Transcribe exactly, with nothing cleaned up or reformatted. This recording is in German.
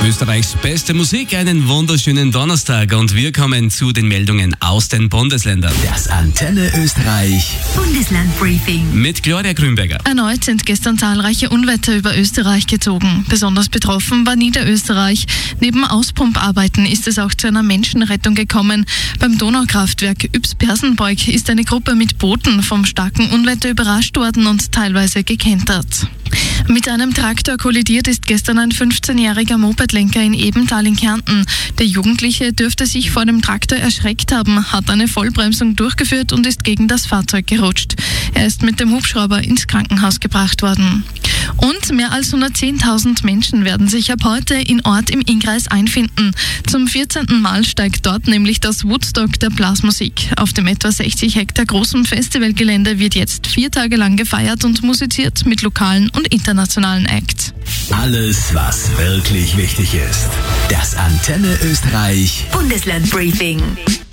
Österreichs beste Musik, einen wunderschönen Donnerstag und wir kommen zu den Meldungen aus den Bundesländern. Das Antenne Österreich Bundeslandbriefing Mit Gloria Grünberger. Erneut sind gestern zahlreiche Unwetter über Österreich gezogen. Besonders betroffen war Niederösterreich. Neben Auspumparbeiten ist es auch zu einer Menschenrettung gekommen. Beim Donaukraftwerk Ybbs-Persenbeug ist eine Gruppe mit Booten vom starken Unwetter überrascht worden und teilweise gekentert. Mit einem Traktor kollidiert ist gestern ein fünfzehnjähriger Mopedlenker in Ebenthal in Kärnten. Der Jugendliche dürfte sich vor dem Traktor erschreckt haben, hat eine Vollbremsung durchgeführt und ist gegen das Fahrzeug gerutscht. Er ist mit dem Hubschrauber ins Krankenhaus gebracht worden. Und mehr als hundertzehntausend Menschen werden sich ab heute in Ort im Innkreis einfinden. Zum vierzehnten Mal steigt dort nämlich das Woodstock der Blasmusik. Auf dem etwa sechzig Hektar großen Festivalgelände wird jetzt vier Tage lang gefeiert und musiziert mit lokalen und internationalen Acts. Alles, was wirklich wichtig ist. Das Antenne Österreich Bundeslandbriefing.